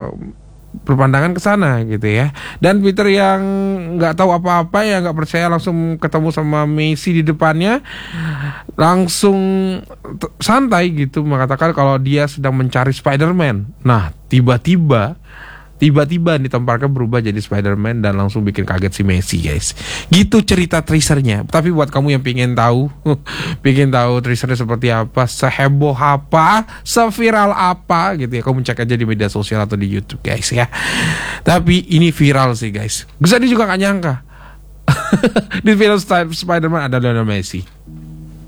berpandangan ke sana gitu ya. Dan Peter yang nggak tahu apa-apa, ya nggak percaya, langsung ketemu sama Messi di depannya, langsung santai gitu mengatakan kalau dia sedang mencari Spider-Man. Nah tiba-tiba nih Tom Parker berubah jadi Spider-Man dan langsung bikin kaget si Messi, guys. Gitu cerita teasernya. Tapi buat kamu yang pengen tahu teasernya seperti apa, seheboh apa, seviral apa gitu ya, kamu cek aja di media sosial atau di YouTube, guys ya. Tapi ini viral sih, guys. Gue tadi juga gak nyangka di film Spider-Man ada Lionel Messi.